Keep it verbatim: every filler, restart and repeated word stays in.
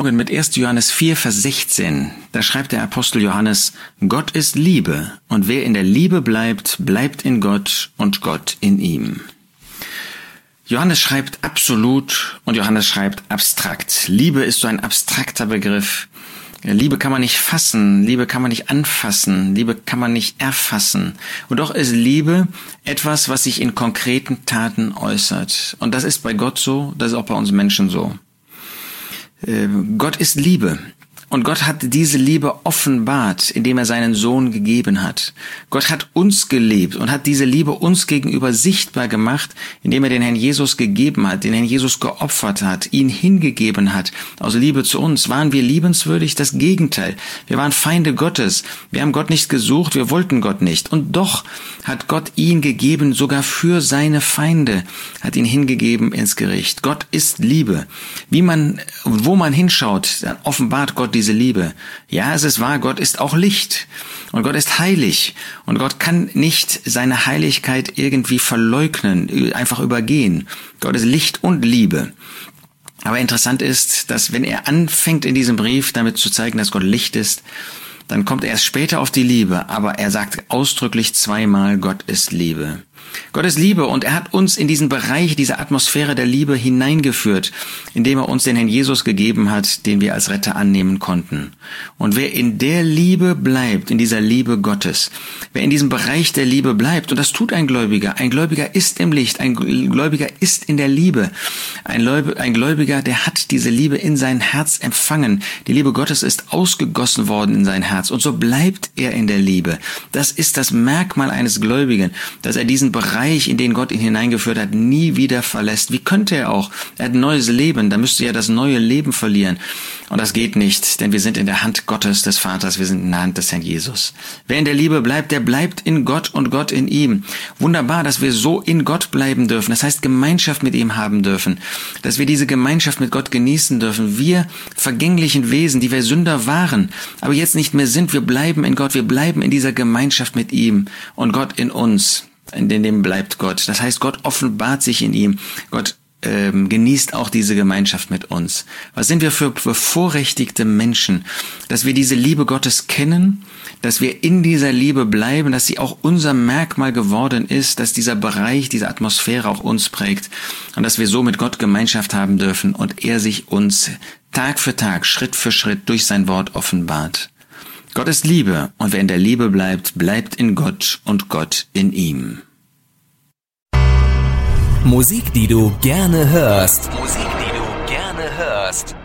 Mit erster Johannes vier, Vers sechzehn, da schreibt der Apostel Johannes: Gott ist Liebe, und wer in der Liebe bleibt, bleibt in Gott und Gott in ihm. Johannes schreibt absolut und Johannes schreibt abstrakt. Liebe ist so ein abstrakter Begriff. Liebe kann man nicht fassen, Liebe kann man nicht anfassen, Liebe kann man nicht erfassen. Und doch ist Liebe etwas, was sich in konkreten Taten äußert. Und das ist bei Gott so, das ist auch bei uns Menschen so. Gott ist Liebe. Und Gott hat diese Liebe offenbart, indem er seinen Sohn gegeben hat. Gott hat uns geliebt und hat diese Liebe uns gegenüber sichtbar gemacht, indem er den Herrn Jesus gegeben hat, den Herrn Jesus geopfert hat, ihn hingegeben hat. Aus Liebe zu uns. Waren wir liebenswürdig? Das Gegenteil. Wir waren Feinde Gottes. Wir haben Gott nicht gesucht, wir wollten Gott nicht. Und doch hat Gott ihn gegeben, sogar für seine Feinde, hat ihn hingegeben ins Gericht. Gott ist Liebe. Wie man, wo man hinschaut, dann offenbart Gott die diese Liebe. Ja, es ist wahr, Gott ist auch Licht und Gott ist heilig und Gott kann nicht seine Heiligkeit irgendwie verleugnen, einfach übergehen. Gott ist Licht und Liebe. Aber interessant ist, dass wenn er anfängt in diesem Brief damit zu zeigen, dass Gott Licht ist, dann kommt er erst später auf die Liebe, aber er sagt ausdrücklich zweimal, Gott ist Liebe. Gott ist Liebe und er hat uns in diesen Bereich, diese Atmosphäre der Liebe hineingeführt, indem er uns den Herrn Jesus gegeben hat, den wir als Retter annehmen konnten. Und wer in der Liebe bleibt, in dieser Liebe Gottes, wer in diesem Bereich der Liebe bleibt, und das tut ein Gläubiger, ein Gläubiger ist im Licht, ein Gläubiger ist in der Liebe, ein Gläubiger, der hat diese Liebe in sein Herz empfangen, die Liebe Gottes ist ausgegossen worden in sein Herz und so bleibt er in der Liebe. Das ist das Merkmal eines Gläubigen, dass er diesen Bereich, in den Gott ihn hineingeführt hat, nie wieder verlässt. Wie könnte er auch? Er hat ein neues Leben, da müsste er das neue Leben verlieren. Und das geht nicht, denn wir sind in der Hand Gottes, des Vaters, wir sind in der Hand des Herrn Jesus. Wer in der Liebe bleibt, der bleibt in Gott und Gott in ihm. Wunderbar, dass wir so in Gott bleiben dürfen, das heißt Gemeinschaft mit ihm haben dürfen, dass wir diese Gemeinschaft mit Gott genießen dürfen. Wir vergänglichen Wesen, die wir Sünder waren, aber jetzt nicht mehr sind, wir bleiben in Gott, wir bleiben in dieser Gemeinschaft mit ihm und Gott in uns. In dem bleibt Gott. Das heißt, Gott offenbart sich in ihm. Gott ähm, genießt auch diese Gemeinschaft mit uns. Was sind wir für bevorrechtigte Menschen, dass wir diese Liebe Gottes kennen, dass wir in dieser Liebe bleiben, dass sie auch unser Merkmal geworden ist, dass dieser Bereich, diese Atmosphäre auch uns prägt und dass wir so mit Gott Gemeinschaft haben dürfen und er sich uns Tag für Tag, Schritt für Schritt durch sein Wort offenbart. Gott ist Liebe und wer in der Liebe bleibt, bleibt in Gott und Gott in ihm. Musik, die du gerne hörst. Musik, die du gerne hörst.